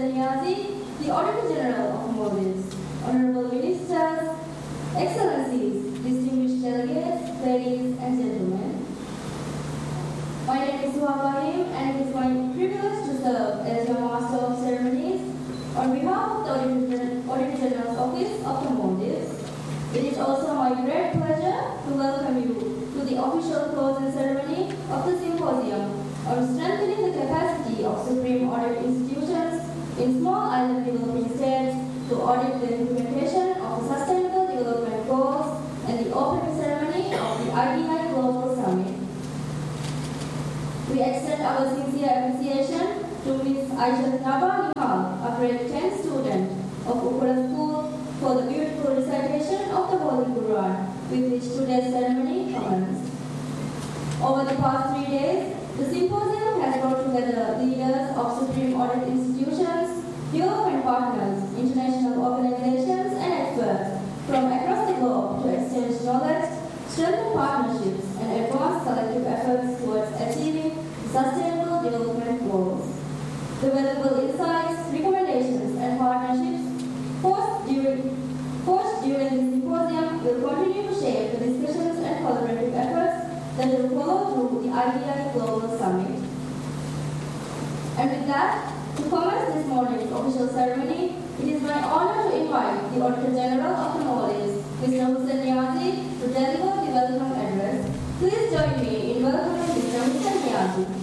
Hussein Niazi, the Auditor General of Maldives, Honorable Ministers, Excellencies, distinguished delegates, ladies and gentlemen. My name is Suha Bahim, and it is my privilege to serve as your Master of Ceremonies on behalf of the Auditor General's Office of the Maldives. It is also my great pleasure to welcome you to the official closing ceremony of the symposium on strengthening the capacity of Supreme Audit Institutions in small island developing states to audit the implementation of the Sustainable Development Goals and the opening ceremony of the IDI Global Summit. We extend our sincere appreciation to Ms. Aisha Naba Nihal, a grade 10 student of Ukura School, for the beautiful recitation of the Holy Quran, with which today's ceremony commenced. Over the past 3 days, the symposium has brought together leaders of Supreme Audit Institutions, development partners, international organizations, and experts from across the globe to exchange knowledge, strengthen partnerships, and advance collective efforts towards achieving sustainable development goals. The valuable insights, recommendations, and partnerships forged during the symposium will continue to shape the discussions and collaborative efforts that will follow through the IDI Global Summit. And with that, to commence this morning's official ceremony, it is my honor to invite the Auditor General of the Maldives, Mr. Hussein Niazi, to deliver the welcome address. Please join me in welcoming Mr. Hussein Niazi.